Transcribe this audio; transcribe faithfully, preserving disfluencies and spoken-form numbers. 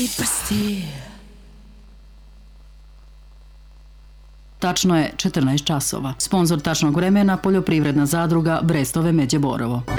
Tačno je četrnaest časova. Sponzor tačnog vremena poljoprivredna zadruga Brestove Međe Borovo.